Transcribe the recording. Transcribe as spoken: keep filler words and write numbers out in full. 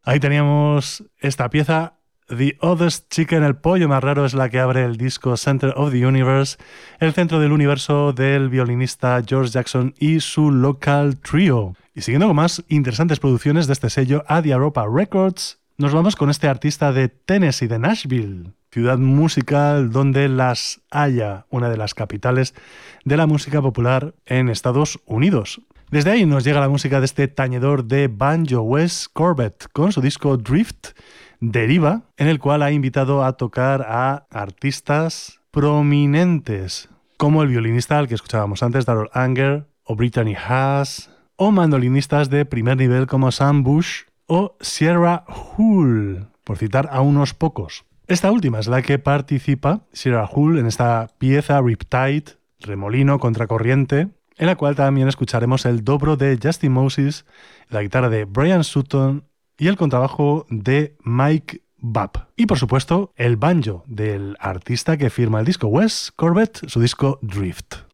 Ahí teníamos esta pieza, The Oddest Chicken, el pollo más raro, es la que abre el disco Center of the Universe, el centro del universo del violinista George Jackson y su Local Trio. Y siguiendo con más interesantes producciones de este sello, Adiaropa Records, nos vamos con este artista de Tennessee, de Nashville, ciudad musical donde las haya, una de las capitales de la música popular en Estados Unidos. Desde ahí nos llega la música de este tañedor de banjo, Wes Corbett, con su disco Drift, Deriva, en el cual ha invitado a tocar a artistas prominentes, como el violinista al que escuchábamos antes, Darrell Anger, o Brittany Haas, o mandolinistas de primer nivel como Sam Bush o Sierra Hull, por citar a unos pocos. Esta última es la que participa, Sierra Hull, en esta pieza Riptide, remolino contracorriente, en la cual también escucharemos el dobro de Justin Moses, la guitarra de Brian Sutton y el contrabajo de Mike Babb. Y por supuesto, el banjo del artista que firma el disco, Wes Corbett, su disco Drift.